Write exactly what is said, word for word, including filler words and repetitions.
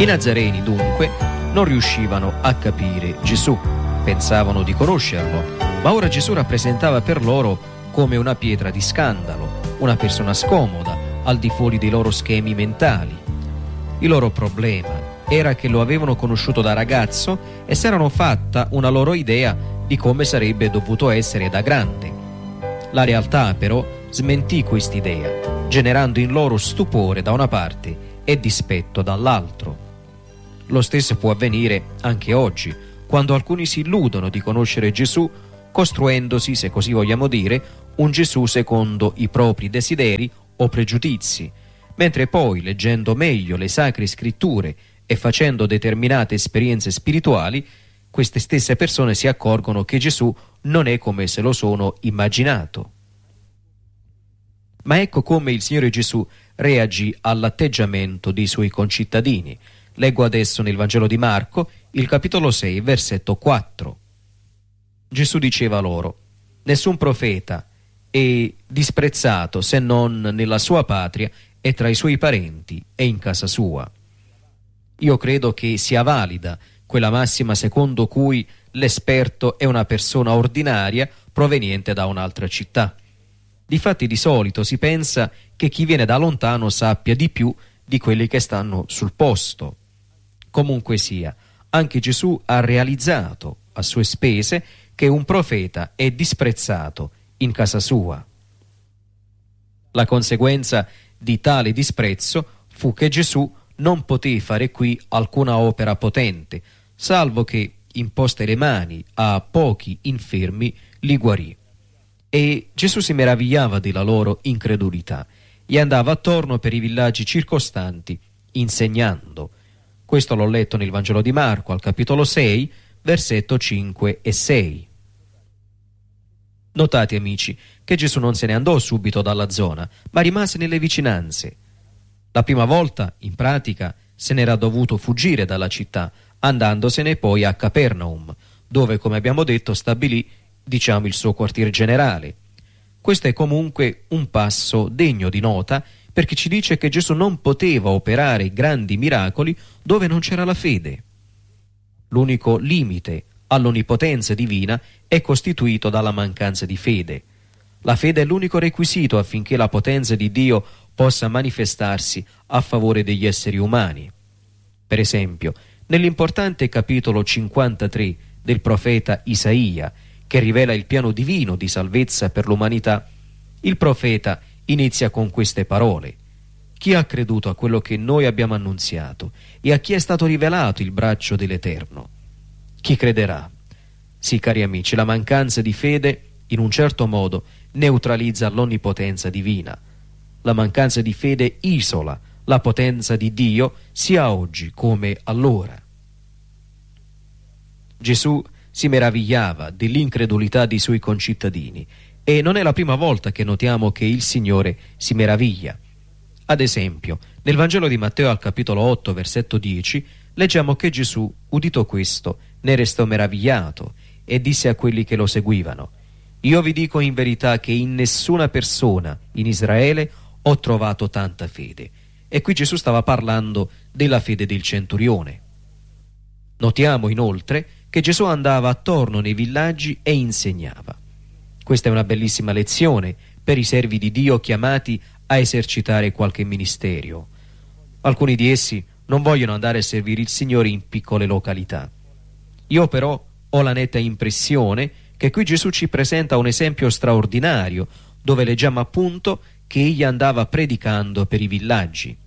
I Nazareni, dunque, non riuscivano a capire Gesù, pensavano di conoscerlo, ma ora Gesù rappresentava per loro come una pietra di scandalo, una persona scomoda, al di fuori dei loro schemi mentali. Il loro problema era che lo avevano conosciuto da ragazzo e si erano fatta una loro idea di come sarebbe dovuto essere da grande. La realtà, però, smentì quest'idea, generando in loro stupore da una parte e dispetto dall'altro. Lo stesso può avvenire anche oggi, quando alcuni si illudono di conoscere Gesù, costruendosi, se così vogliamo dire, un Gesù secondo i propri desideri o pregiudizi, mentre poi, leggendo meglio le sacre scritture e facendo determinate esperienze spirituali, queste stesse persone si accorgono che Gesù non è come se lo sono immaginato. Ma ecco come il Signore Gesù reagì all'atteggiamento dei suoi concittadini. Leggo adesso nel Vangelo di Marco, il capitolo sei, versetto quattro. Gesù diceva loro: nessun profeta è disprezzato se non nella sua patria e tra i suoi parenti e in casa sua. Io credo che sia valida quella massima secondo cui l'esperto è una persona ordinaria proveniente da un'altra città. Difatti di solito si pensa che chi viene da lontano sappia di più di quelli che stanno sul posto. Comunque sia, anche Gesù ha realizzato a sue spese che un profeta è disprezzato in casa sua. La conseguenza di tale disprezzo fu che Gesù non poté fare qui alcuna opera potente, salvo che, imposte le mani a pochi infermi, li guarì. E Gesù si meravigliava della loro incredulità e andava attorno per i villaggi circostanti, insegnando. Questo l'ho letto nel Vangelo di Marco, al capitolo sei, versetto cinque e sei. Notate, amici, che Gesù non se ne andò subito dalla zona, ma rimase nelle vicinanze. La prima volta, in pratica, se n'era dovuto fuggire dalla città, andandosene poi a Capernaum, dove, come abbiamo detto, stabilì, diciamo, il suo quartier generale. Questo è comunque un passo degno di nota, perché ci dice che Gesù non poteva operare grandi miracoli dove non c'era la fede. L'unico limite all'onnipotenza divina è costituito dalla mancanza di fede. La fede è l'unico requisito affinché la potenza di Dio possa manifestarsi a favore degli esseri umani. Per esempio, nell'importante capitolo cinquantatré del profeta Isaia, che rivela il piano divino di salvezza per l'umanità, il profeta inizia con queste parole: chi ha creduto a quello che noi abbiamo annunziato e a chi è stato rivelato il braccio dell'Eterno? Chi crederà? Sì, cari amici, la mancanza di fede, in un certo modo, neutralizza l'onnipotenza divina. La mancanza di fede isola la potenza di Dio sia oggi come allora. Gesù si meravigliava dell'incredulità dei suoi concittadini e non è la prima volta che notiamo che il Signore si meraviglia. Ad esempio, nel Vangelo di Matteo al capitolo otto, versetto dieci, leggiamo che Gesù, udito questo, ne restò meravigliato e disse a quelli che lo seguivano: io vi dico in verità che in nessuna persona in Israele ho trovato tanta fede. E qui Gesù stava parlando della fede del centurione. Notiamo inoltre che Gesù andava attorno nei villaggi e insegnava. Questa è una bellissima lezione per i servi di Dio chiamati a esercitare qualche ministero. Alcuni di essi non vogliono andare a servire il Signore in piccole località. Io però ho la netta impressione che qui Gesù ci presenta un esempio straordinario, dove leggiamo appunto che egli andava predicando per i villaggi.